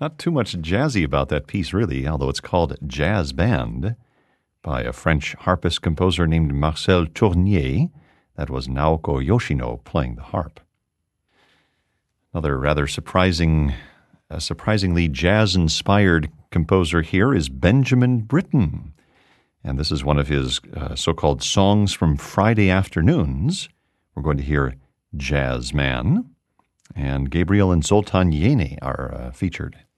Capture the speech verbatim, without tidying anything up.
Not too much jazzy about that piece, really, although it's called Jazz Band by a French harpist composer named Marcel Tournier. That was Naoko Yoshino playing the harp. Another rather surprising, uh, surprisingly jazz-inspired composer here is Benjamin Britten. And this is one of his uh, so-called songs from Friday afternoons. We're going to hear Jazz Man. And Gabriel and Zoltan Yene are uh, featured.